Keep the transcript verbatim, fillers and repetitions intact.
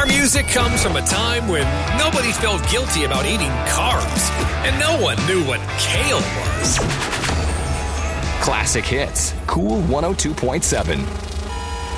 Our music comes from a time when nobody felt guilty about eating carbs, and no one knew what kale was. Classic Hits, Cool one oh two point seven.